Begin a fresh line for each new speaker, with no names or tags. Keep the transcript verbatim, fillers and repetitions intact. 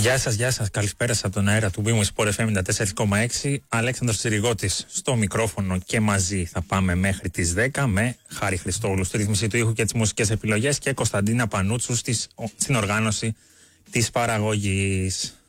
Γεια σας, γεια σας. Καλησπέρα από τον αέρα του Bimos Sport εφ εμ ενενήντα τέσσερα κόμμα έξι. Αλέξανδρος Τσιριγώτης στο μικρόφωνο και μαζί θα πάμε μέχρι τις δέκα με Χάρη Χριστόγλου στη ρύθμιση του ήχου και τις μουσικές επιλογές και Κωνσταντίνα Πανούτσου στις, στην οργάνωση της παραγωγής.